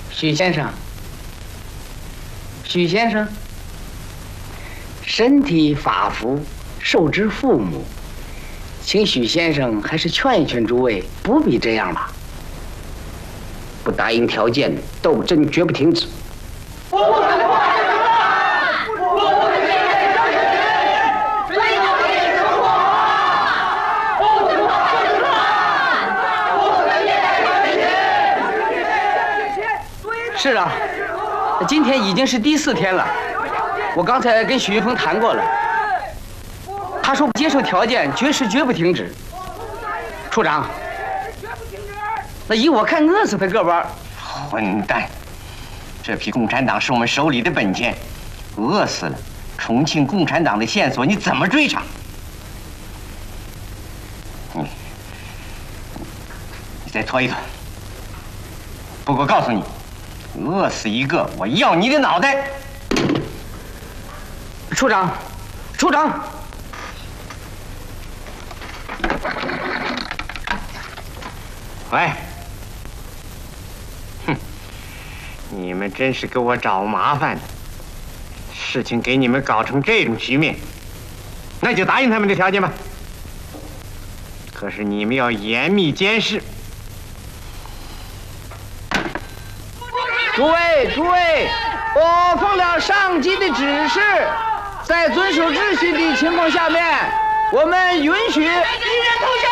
许先生，许先生，身体发肤受之父母，请许先生还是劝一劝诸位，不必这样吧。 不答应条件，斗争绝不停止。 是啊，今天已经是第4天了。我刚才跟许云峰谈过了，他说接受条件，绝不停止。处长，那依我看，饿死他个班。 混蛋！这批共产党是我们手里的本钱，饿死了，重庆共产党的线索你怎么追查？你再拖一拖。不过告诉你，饿死一个，我要你的脑袋！ 处长，处长。 喂，哼，你们真是给我找麻烦！事情给你们搞成这种局面，那就答应他们的条件吧。可是你们要严密监视。 诸位，我奉了上级的指示，在遵守秩序的情况下面，我们允许敌人投降。